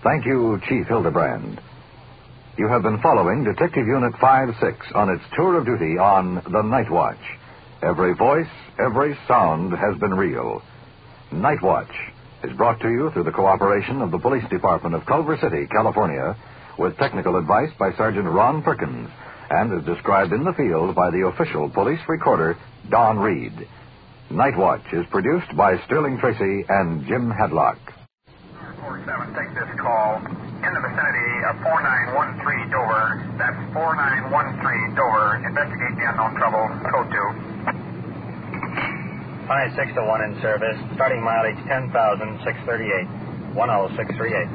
Thank you, Chief Hildebrand. You have been following Detective Unit 5-6 on its tour of duty on The Night Watch. Every voice, every sound has been real. Night Watch is brought to you through the cooperation of the Police Department of Culver City, California, with technical advice by Sergeant Ron Perkins, and is described in the field by the official police recorder, Don Reed. Night Watch is produced by Sterling Tracy and Jim Hadlock. 47, take this call. In the vicinity of 4913 Dover. That's 4913 Dover. Investigate the unknown trouble. Code 2. 5601 in service. Starting mileage 10,638. 10638.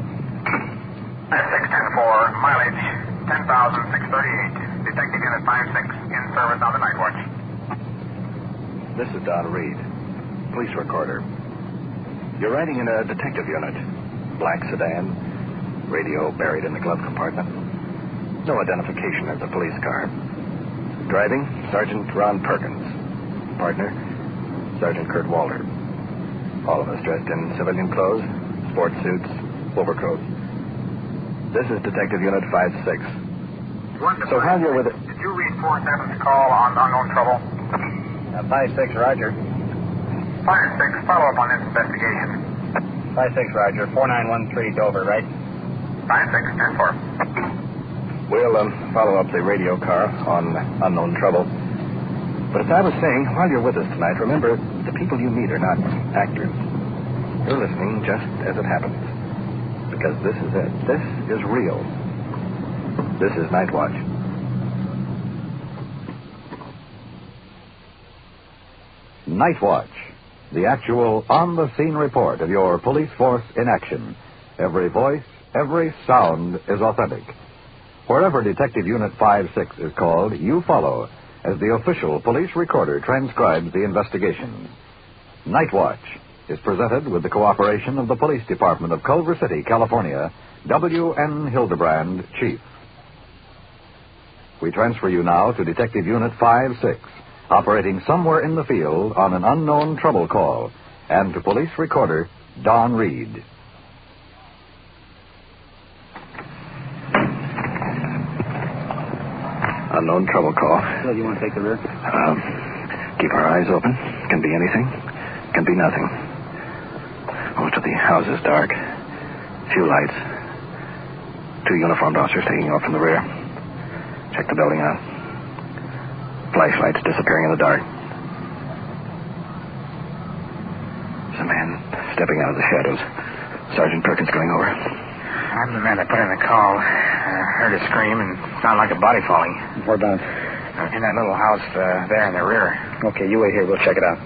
610-4. Mileage 10,638. Detective Unit 56 in service on the Night Watch. This is Don Reed, police recorder. You're riding in a detective unit. Black sedan, radio buried in the glove compartment. No identification of the police car. Driving, Sergeant Ron Perkins. Partner, Sergeant Kurt Walter. All of us dressed in civilian clothes, sports suits, overcoats. This is Detective Unit 5-6. Wonderful. So how you're with it? Did you read 47's call on unknown trouble? 5-6, Roger. 5-6, follow up on this investigation. 5-6, Roger. 4913 Dover, right? 5-6, 10-4. We'll follow up the radio car on unknown trouble. But as I was saying, while you're with us tonight, remember, the people you meet are not actors. You're listening just as it happens. Because this is it. This is real. This is Night Watch. Night Watch, the actual on-the-scene report of your police force in action. Every voice, every sound is authentic. Wherever Detective Unit 5-6 is called, you follow as the official police recorder transcribes the investigation. Night Watch is presented with the cooperation of the Police Department of Culver City, California, W.N. Hildebrand, Chief. We transfer you now to Detective Unit 5-6, operating somewhere in the field on an unknown trouble call, and to police recorder Don Reed. Unknown trouble call. So you want to take the rear? Keep our eyes open. Can be anything. Can be nothing. Most of the house is dark. Few lights. 2 uniformed officers taking off from the rear. Check the building out. Flashlights disappearing in the dark. There's a man stepping out of the shadows. Sergeant Perkins going over. I'm the man that put in the call. Heard a scream and sounded like a body falling. Where about? In that little house there in the rear. Okay, you wait here. We'll check it out.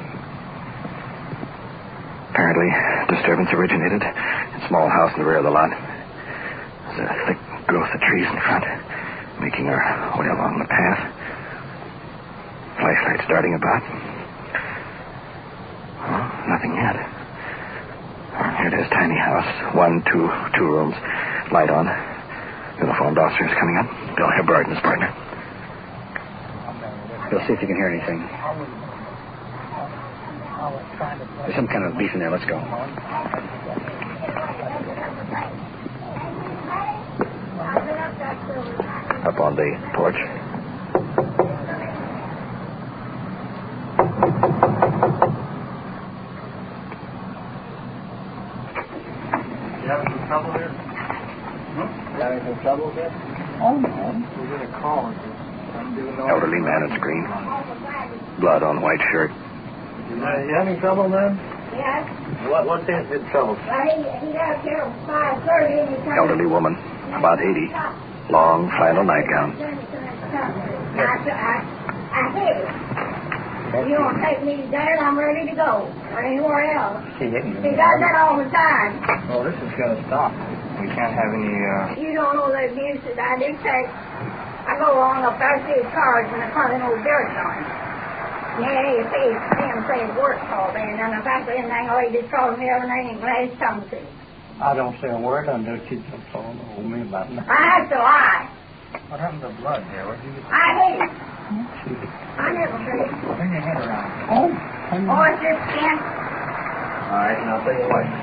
Apparently, disturbance originated in a small house in the rear of the lot. There's a thick growth of trees in front, making our way along the path. Flashlight starting about. Oh, nothing yet. Here it is, tiny house. 1, 2 rooms. Light on. Uniformed officers coming up. Bill Hibbard and his partner. We'll see if you can hear anything. There's some kind of beef in there. Let's go. Up on the porch. You having some trouble here? You having some trouble here? Oh, no. We get a call. Elderly man in screen. Blood on white shirt. You having trouble, man? Yes. What's his trouble? Well, he got here at 5:30 and he come... Elderly woman, about 80. Long flannel nightgown. I hit it. If you want to take me there, I'm ready to go. Or anywhere else. He does that all the time. Well, this is going to stop. We can't have any, You don't know the abuse that I did take. I go along up there, see his cards, and I find an old dirt on him. Yeah, you see, him say his work called in, and if I say anything, all he just calls me every name and last tongue to. I don't say a word under keep the phone hold me about nothing. I have to lie. What happened to blood there? What did you get? I hate it. I never did. Turn your head around. Oh, Oh, it's just skin. All right, and I'll tell you what.